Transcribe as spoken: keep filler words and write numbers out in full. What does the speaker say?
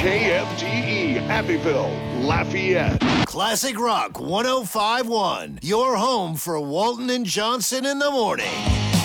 K M T E, Abbeville, Lafayette. Classic Rock one oh five point one. Your home for Walton and Johnson in the morning.